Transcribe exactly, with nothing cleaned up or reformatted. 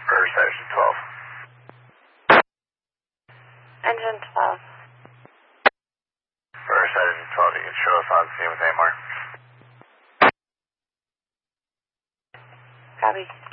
First Engine twelve. Engine twelve. First Engine twelve, you can show us on scene with A M R. Copy.